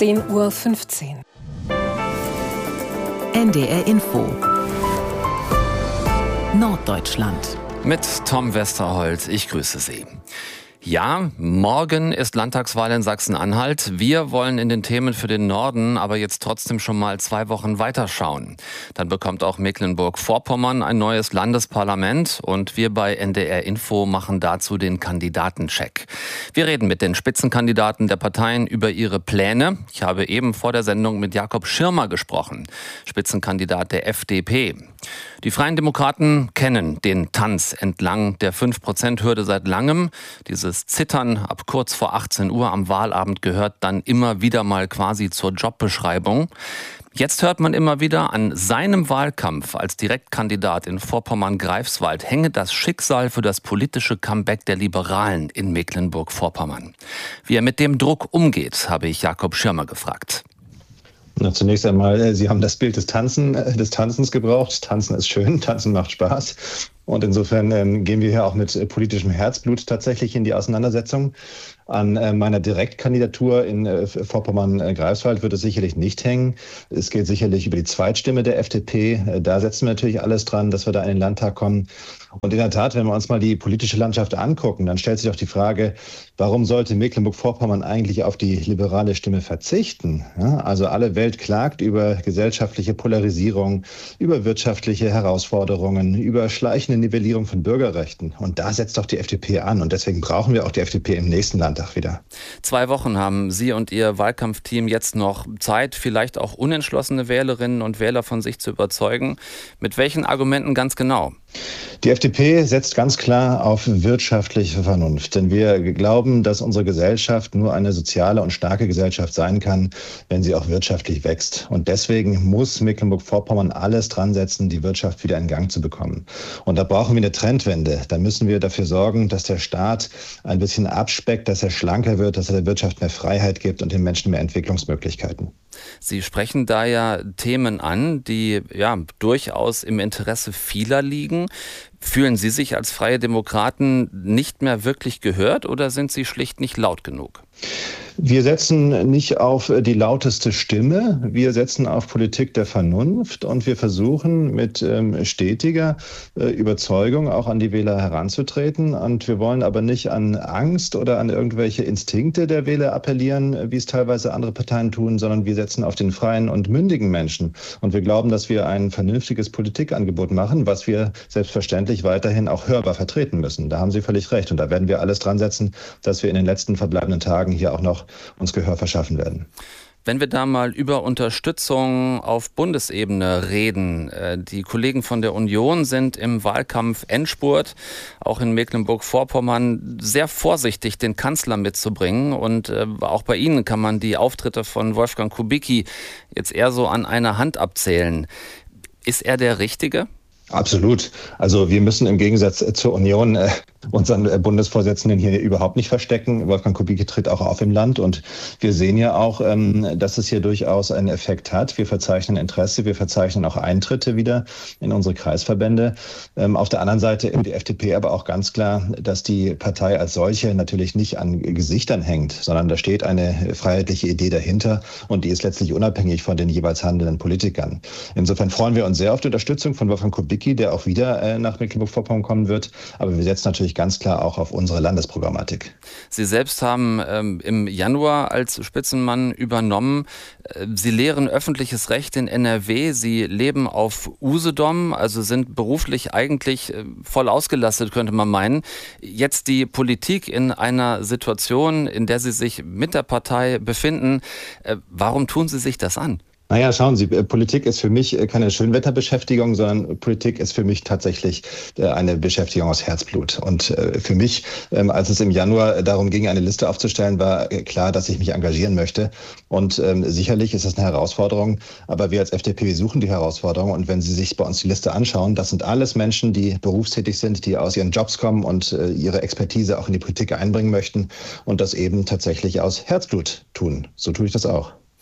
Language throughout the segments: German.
10:15 Uhr. NDR Info Norddeutschland. Mit Tom Westerholt, ich grüße Sie. Ja, morgen ist Landtagswahl in Sachsen-Anhalt. Wir wollen in den Themen für den Norden aber jetzt trotzdem schon mal 2 Wochen weiterschauen. Dann bekommt auch Mecklenburg-Vorpommern ein neues Landesparlament und wir bei NDR Info machen dazu den Kandidatencheck. Wir reden mit den Spitzenkandidaten der Parteien über ihre Pläne. Ich habe eben vor der Sendung mit Jakob Schirmer gesprochen, Spitzenkandidat der FDP. Die Freien Demokraten kennen den Tanz entlang der 5%-Hürde seit langem. Dieses Zittern ab kurz vor 18 Uhr am Wahlabend gehört dann immer wieder mal quasi zur Jobbeschreibung. Jetzt hört man immer wieder, an seinem Wahlkampf als Direktkandidat in Vorpommern-Greifswald hänge das Schicksal für das politische Comeback der Liberalen in Mecklenburg-Vorpommern. Wie er mit dem Druck umgeht, habe ich Jakob Schirmer gefragt. Na, zunächst einmal, Sie haben das Bild des Tanzens gebraucht. Tanzen ist schön, Tanzen macht Spaß. Und insofern gehen wir hier auch mit politischem Herzblut tatsächlich in die Auseinandersetzung. An meiner Direktkandidatur in Vorpommern-Greifswald wird es sicherlich nicht hängen. Es geht sicherlich über die Zweitstimme der FDP. Da setzen wir natürlich alles dran, dass wir da in den Landtag kommen. Und in der Tat, wenn wir uns mal die politische Landschaft angucken, dann stellt sich auch die Frage, warum sollte Mecklenburg-Vorpommern eigentlich auf die liberale Stimme verzichten? Ja, also alle Welt klagt über gesellschaftliche Polarisierung, über wirtschaftliche Herausforderungen, über schleichende Nivellierung von Bürgerrechten. Und da setzt doch die FDP an. Und deswegen brauchen wir auch die FDP im nächsten Landtag wieder. 2 Wochen haben Sie und Ihr Wahlkampfteam jetzt noch Zeit, vielleicht auch unentschlossene Wählerinnen und Wähler von sich zu überzeugen. Mit welchen Argumenten ganz genau? Die FDP setzt ganz klar auf wirtschaftliche Vernunft, denn wir glauben, dass unsere Gesellschaft nur eine soziale und starke Gesellschaft sein kann, wenn sie auch wirtschaftlich wächst. Und deswegen muss Mecklenburg-Vorpommern alles dran setzen, die Wirtschaft wieder in Gang zu bekommen. Und da brauchen wir eine Trendwende. Da müssen wir dafür sorgen, dass der Staat ein bisschen abspeckt, dass er schlanker wird, dass er der Wirtschaft mehr Freiheit gibt und den Menschen mehr Entwicklungsmöglichkeiten. Sie sprechen da ja Themen an, die ja durchaus im Interesse vieler liegen. Fühlen Sie sich als Freie Demokraten nicht mehr wirklich gehört oder sind Sie schlicht nicht laut genug? Wir setzen nicht auf die lauteste Stimme, wir setzen auf Politik der Vernunft und wir versuchen mit stetiger Überzeugung auch an die Wähler heranzutreten. Und wir wollen aber nicht an Angst oder an irgendwelche Instinkte der Wähler appellieren, wie es teilweise andere Parteien tun, sondern wir setzen auf den freien und mündigen Menschen. Und wir glauben, dass wir ein vernünftiges Politikangebot machen, was wir selbstverständlich weiterhin auch hörbar vertreten müssen. Da haben Sie völlig recht. Und da werden wir alles dran setzen, dass wir in den letzten verbleibenden Tagen hier auch noch uns Gehör verschaffen werden. Wenn wir da mal über Unterstützung auf Bundesebene reden, die Kollegen von der Union sind im Wahlkampf Endspurt, auch in Mecklenburg-Vorpommern sehr vorsichtig, den Kanzler mitzubringen. Und auch bei Ihnen kann man die Auftritte von Wolfgang Kubicki jetzt eher so an einer Hand abzählen. Ist er der Richtige? Absolut. Also wir müssen im Gegensatz zur Union unseren Bundesvorsitzenden hier überhaupt nicht verstecken. Wolfgang Kubicki tritt auch auf im Land und wir sehen ja auch, dass es hier durchaus einen Effekt hat. Wir verzeichnen Interesse, wir verzeichnen auch Eintritte wieder in unsere Kreisverbände. Auf der anderen Seite in die FDP aber auch ganz klar, dass die Partei als solche natürlich nicht an Gesichtern hängt, sondern da steht eine freiheitliche Idee dahinter und die ist letztlich unabhängig von den jeweils handelnden Politikern. Insofern freuen wir uns sehr auf die Unterstützung von Wolfgang Kubicki, der auch wieder nach Mecklenburg-Vorpommern kommen wird. Aber wir setzen natürlich ganz klar auch auf unsere Landesprogrammatik. Sie selbst haben im Januar als Spitzenmann übernommen. Sie lehren öffentliches Recht in NRW. Sie leben auf Usedom, also sind beruflich eigentlich voll ausgelastet, könnte man meinen. Jetzt die Politik in einer Situation, in der Sie sich mit der Partei befinden. Warum tun Sie sich das an? Naja, schauen Sie, Politik ist für mich keine Schönwetterbeschäftigung, sondern Politik ist für mich tatsächlich eine Beschäftigung aus Herzblut. Und für mich, als es im Januar darum ging, eine Liste aufzustellen, war klar, dass ich mich engagieren möchte. Und sicherlich ist das eine Herausforderung, aber wir als FDP, wir suchen die Herausforderung. Und wenn Sie sich bei uns die Liste anschauen, das sind alles Menschen, die berufstätig sind, die aus ihren Jobs kommen und ihre Expertise auch in die Politik einbringen möchten und das eben tatsächlich aus Herzblut tun. So tue ich das auch.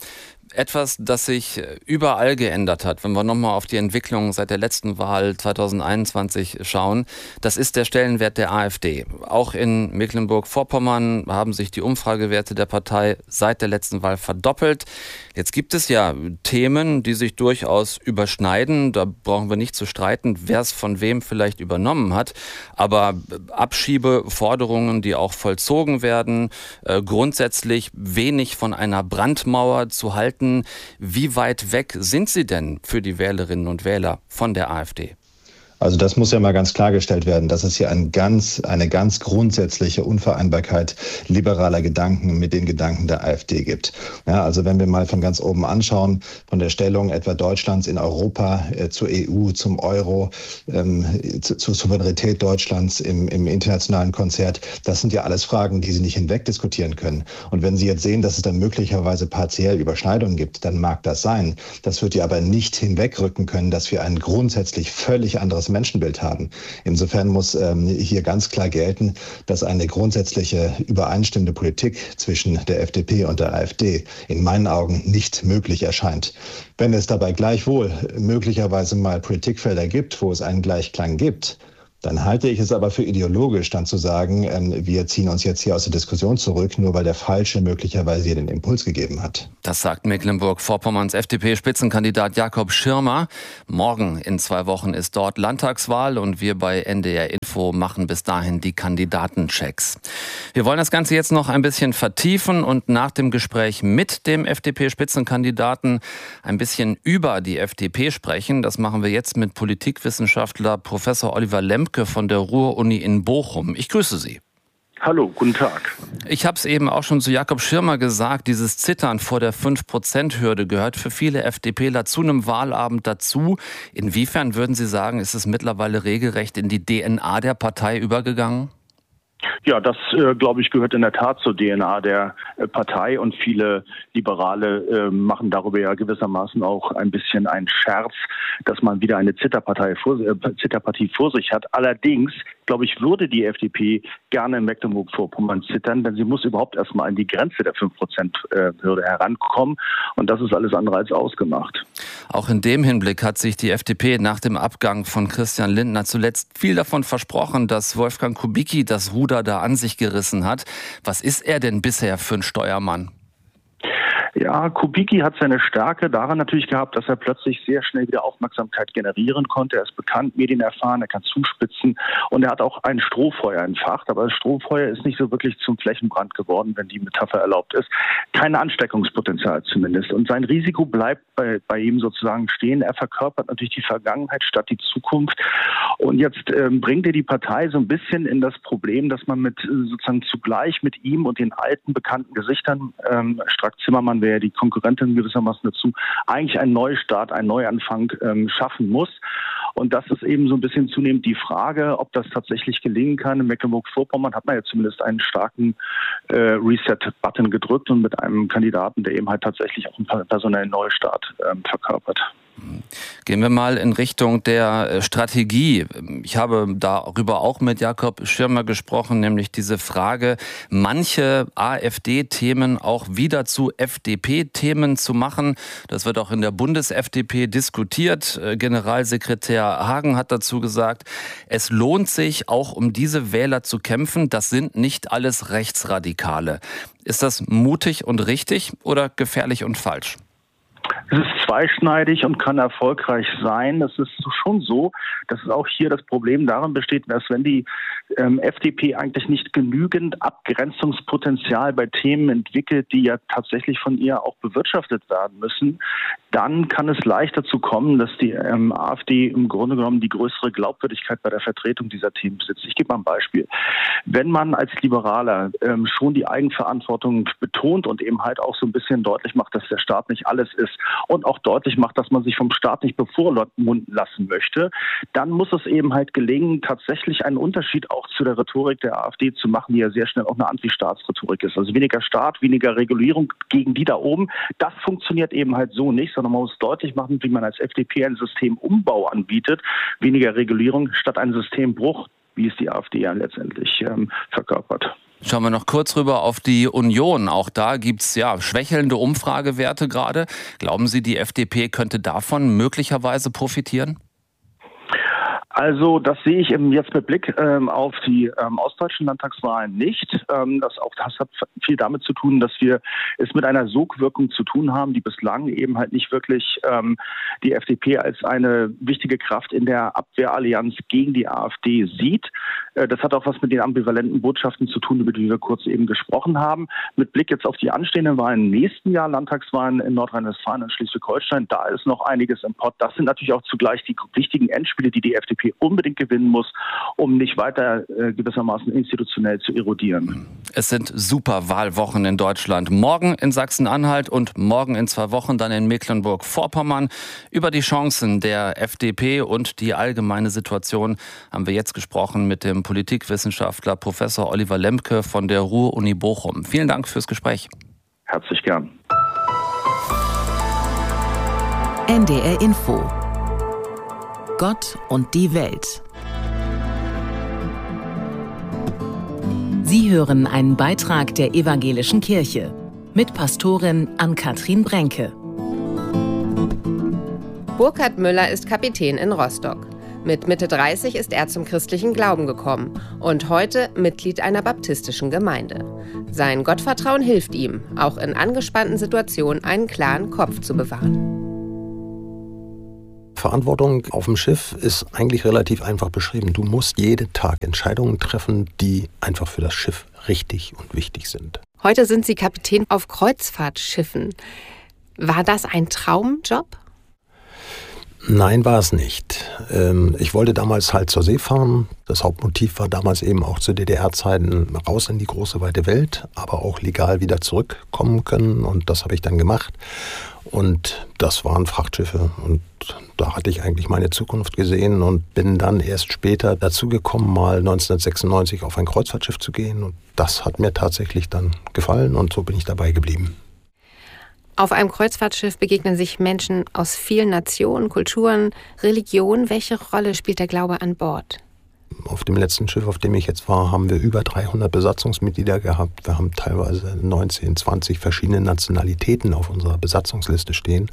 Etwas, das sich überall geändert hat, wenn wir nochmal auf die Entwicklung seit der letzten Wahl 2021 schauen, das ist der Stellenwert der AfD. Auch in Mecklenburg-Vorpommern haben sich die Umfragewerte der Partei seit der letzten Wahl verdoppelt. Jetzt gibt es ja Themen, die sich durchaus überschneiden. Da brauchen wir nicht zu streiten, wer es von wem vielleicht übernommen hat. Aber Abschiebeforderungen, die auch vollzogen werden, grundsätzlich wenig von einer Brandmauer zu halten. Wie weit weg sind Sie denn für die Wählerinnen und Wähler von der AfD? Also das muss ja mal ganz klargestellt werden, dass es hier eine ganz grundsätzliche Unvereinbarkeit liberaler Gedanken mit den Gedanken der AfD gibt. Ja, also wenn wir mal von ganz oben anschauen, von der Stellung etwa Deutschlands in Europa zur EU, zum Euro, zur Souveränität Deutschlands im internationalen Konzert, das sind ja alles Fragen, die Sie nicht hinweg diskutieren können. Und wenn Sie jetzt sehen, dass es dann möglicherweise partiell Überschneidungen gibt, dann mag das sein. Das wird ja aber nicht hinwegrücken können, dass wir ein grundsätzlich völlig anderes Menschenbild haben. Insofern muss hier ganz klar gelten, dass eine grundsätzliche übereinstimmende Politik zwischen der FDP und der AfD in meinen Augen nicht möglich erscheint. Wenn es dabei gleichwohl möglicherweise mal Politikfelder gibt, wo es einen Gleichklang gibt, dann halte ich es aber für ideologisch, dann zu sagen, wir ziehen uns jetzt hier aus der Diskussion zurück, nur weil der Falsche möglicherweise hier den Impuls gegeben hat. Das sagt Mecklenburg-Vorpommerns FDP-Spitzenkandidat Jakob Schirmer. Morgen in 2 Wochen ist dort Landtagswahl und wir bei NDR Info machen bis dahin die Kandidatenchecks. Wir wollen das Ganze jetzt noch ein bisschen vertiefen und nach dem Gespräch mit dem FDP-Spitzenkandidaten ein bisschen über die FDP sprechen. Das machen wir jetzt mit Politikwissenschaftler Professor Oliver Lemke von der Ruhr-Uni in Bochum. Ich grüße Sie. Hallo, guten Tag. Ich habe es eben auch schon zu Jakob Schirmer gesagt, dieses Zittern vor der 5%-Hürde gehört für viele FDPler zu einem Wahlabend dazu. Inwiefern würden Sie sagen, ist es mittlerweile regelrecht in die DNA der Partei übergegangen? Ja, das, glaube ich, gehört in der Tat zur DNA der Partei und viele Liberale machen darüber ja gewissermaßen auch ein bisschen einen Scherz, dass man wieder eine Zitterpartie vor sich hat. Allerdings, glaube ich, würde die FDP gerne in Mecklenburg-Vorpommern zittern, denn sie muss überhaupt erstmal an die Grenze der 5%-Hürde herankommen und das ist alles andere als ausgemacht. Auch in dem Hinblick hat sich die FDP nach dem Abgang von Christian Lindner zuletzt viel davon versprochen, dass Wolfgang Kubicki das Ruder da an sich gerissen hat. Was ist er denn bisher für ein Steuermann? Ja, Kubicki hat seine Stärke daran natürlich gehabt, dass er plötzlich sehr schnell wieder Aufmerksamkeit generieren konnte. Er ist bekannt, medienerfahren, er kann zuspitzen und er hat auch ein Strohfeuer entfacht. Aber das Strohfeuer ist nicht so wirklich zum Flächenbrand geworden, wenn die Metapher erlaubt ist. Kein Ansteckungspotenzial zumindest. Und sein Risiko bleibt bei ihm sozusagen stehen. Er verkörpert natürlich die Vergangenheit statt die Zukunft. Und jetzt bringt er die Partei so ein bisschen in das Problem, dass man sozusagen zugleich mit ihm und den alten bekannten Gesichtern, Strack-Zimmermann wäre die Konkurrentin gewissermaßen dazu, eigentlich einen Neustart, einen Neuanfang schaffen muss. Und das ist eben so ein bisschen zunehmend die Frage, ob das tatsächlich gelingen kann. In Mecklenburg-Vorpommern hat man ja zumindest einen starken Reset-Button gedrückt und mit einem Kandidaten, der eben halt tatsächlich auch einen personellen Neustart verkörpert. Gehen wir mal in Richtung der Strategie. Ich habe darüber auch mit Jakob Schirmer gesprochen, nämlich diese Frage, manche AfD-Themen auch wieder zu FDP-Themen zu machen. Das wird auch in der Bundes-FDP diskutiert. Generalsekretär Hagen hat dazu gesagt, es lohnt sich auch um diese Wähler zu kämpfen. Das sind nicht alles Rechtsradikale. Ist das mutig und richtig oder gefährlich und falsch? Es ist zweischneidig und kann erfolgreich sein. Es ist schon so, dass auch hier das Problem darin besteht, dass wenn die FDP eigentlich nicht genügend Abgrenzungspotenzial bei Themen entwickelt, die ja tatsächlich von ihr auch bewirtschaftet werden müssen, dann kann es leicht dazu kommen, dass die AfD im Grunde genommen die größere Glaubwürdigkeit bei der Vertretung dieser Themen besitzt. Ich gebe mal ein Beispiel. Wenn man als Liberaler schon die Eigenverantwortung betont und eben halt auch so ein bisschen deutlich macht, dass der Staat nicht alles ist und auch deutlich macht, dass man sich vom Staat nicht bevormunden lassen möchte, dann muss es eben halt gelingen, tatsächlich einen Unterschied auch zu der Rhetorik der AfD zu machen, die ja sehr schnell auch eine Anti-Staatsrhetorik ist. Also weniger Staat, weniger Regulierung gegen die da oben. Das funktioniert eben halt so nicht, sondern man muss deutlich machen, wie man als FDP einen Systemumbau anbietet. Weniger Regulierung statt einen Systembruch, wie es die AfD ja letztendlich verkörpert. Schauen wir noch kurz rüber auf die Union. Auch da gibt's schwächelnde Umfragewerte gerade. Glauben Sie, die FDP könnte davon möglicherweise profitieren? Also das sehe ich jetzt mit Blick auf die ostdeutschen Landtagswahlen nicht. Das hat viel damit zu tun, dass wir es mit einer Sogwirkung zu tun haben, die bislang eben halt nicht wirklich die FDP als eine wichtige Kraft in der Abwehrallianz gegen die AfD sieht. Das hat auch was mit den ambivalenten Botschaften zu tun, über die wir kurz eben gesprochen haben. Mit Blick jetzt auf die anstehenden Wahlen im nächsten Jahr, Landtagswahlen in Nordrhein-Westfalen und Schleswig-Holstein, da ist noch einiges im Pott. Das sind natürlich auch zugleich die wichtigen Endspiele, die FDP unbedingt gewinnen muss, um nicht weiter gewissermaßen institutionell zu erodieren. Es sind super Wahlwochen in Deutschland. Morgen in Sachsen-Anhalt und morgen in 2 Wochen dann in Mecklenburg-Vorpommern. Über die Chancen der FDP und die allgemeine Situation haben wir jetzt gesprochen mit dem Politikwissenschaftler Professor Oliver Lembke von der Ruhr-Uni Bochum. Vielen Dank fürs Gespräch. Herzlich gern. NDR Info. Gott und die Welt. Sie hören einen Beitrag der Evangelischen Kirche mit Pastorin Ann-Kathrin Brenke. Burkhard Müller ist Kapitän in Rostock. Mit Mitte 30 ist er zum christlichen Glauben gekommen und heute Mitglied einer baptistischen Gemeinde. Sein Gottvertrauen hilft ihm, auch in angespannten Situationen einen klaren Kopf zu bewahren. Verantwortung auf dem Schiff ist eigentlich relativ einfach beschrieben. Du musst jeden Tag Entscheidungen treffen, die einfach für das Schiff richtig und wichtig sind. Heute sind Sie Kapitän auf Kreuzfahrtschiffen. War das ein Traumjob? Nein, war es nicht. Ich wollte damals halt zur See fahren. Das Hauptmotiv war damals eben auch zu DDR-Zeiten raus in die große weite Welt, aber auch legal wieder zurückkommen können. Und das habe ich dann gemacht. Und das waren Frachtschiffe. Und da hatte ich eigentlich meine Zukunft gesehen und bin dann erst später dazu gekommen, mal 1996 auf ein Kreuzfahrtschiff zu gehen. Und das hat mir tatsächlich dann gefallen und so bin ich dabei geblieben. Auf einem Kreuzfahrtschiff begegnen sich Menschen aus vielen Nationen, Kulturen, Religionen. Welche Rolle spielt der Glaube an Bord? Auf dem letzten Schiff, auf dem ich jetzt war, haben wir über 300 Besatzungsmitglieder gehabt. Wir haben teilweise 19, 20 verschiedene Nationalitäten auf unserer Besatzungsliste stehen.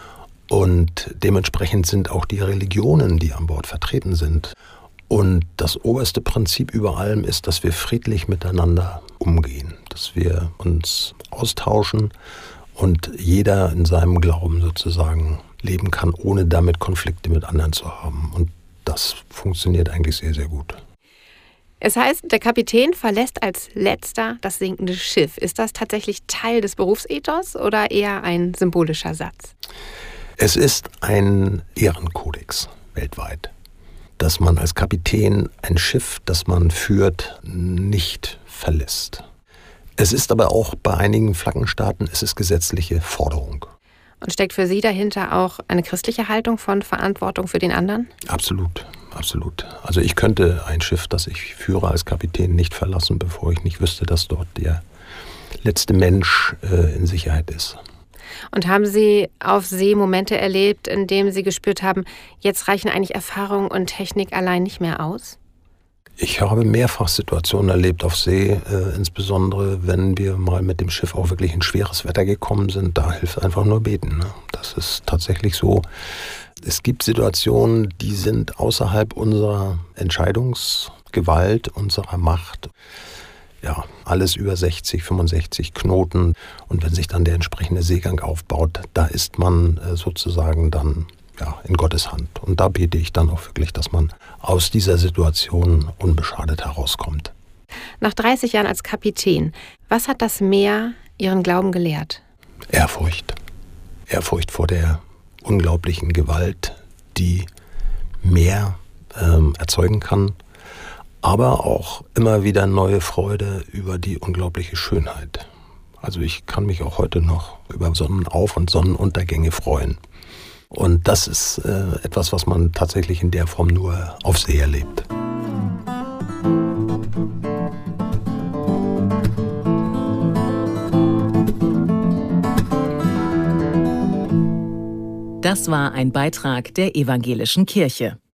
Und dementsprechend sind auch die Religionen, die an Bord vertreten sind. Und das oberste Prinzip über allem ist, dass wir friedlich miteinander umgehen, dass wir uns austauschen und jeder in seinem Glauben sozusagen leben kann, ohne damit Konflikte mit anderen zu haben. Und das funktioniert eigentlich sehr, sehr gut. Es heißt, der Kapitän verlässt als letzter das sinkende Schiff. Ist das tatsächlich Teil des Berufsethos oder eher ein symbolischer Satz? Es ist ein Ehrenkodex weltweit, dass man als Kapitän ein Schiff, das man führt, nicht verlässt. Es ist aber auch bei einigen Flaggenstaaten, es ist gesetzliche Forderung. Und steckt für Sie dahinter auch eine christliche Haltung von Verantwortung für den anderen? Absolut, absolut. Also ich könnte ein Schiff, das ich führe als Kapitän, nicht verlassen, bevor ich nicht wüsste, dass dort der letzte Mensch in Sicherheit ist. Und haben Sie auf See Momente erlebt, in denen Sie gespürt haben, jetzt reichen eigentlich Erfahrung und Technik allein nicht mehr aus? Ich habe mehrfach Situationen erlebt auf See, insbesondere wenn wir mal mit dem Schiff auch wirklich in schweres Wetter gekommen sind. Da hilft einfach nur beten. Ne? Das ist tatsächlich so. Es gibt Situationen, die sind außerhalb unserer Entscheidungsgewalt, unserer Macht. Ja, alles über 60, 65 Knoten. Und wenn sich dann der entsprechende Seegang aufbaut, da ist man sozusagen dann in Gottes Hand. Und da bete ich dann auch wirklich, dass man aus dieser Situation unbeschadet herauskommt. Nach 30 Jahren als Kapitän, was hat das Meer Ihren Glauben gelehrt? Ehrfurcht. Ehrfurcht vor der unglaublichen Gewalt, die Meer erzeugen kann, aber auch immer wieder neue Freude über die unglaubliche Schönheit. Also ich kann mich auch heute noch über Sonnenauf- und Sonnenuntergänge freuen. Und das ist etwas, was man tatsächlich in der Form nur auf See erlebt. Das war ein Beitrag der Evangelischen Kirche.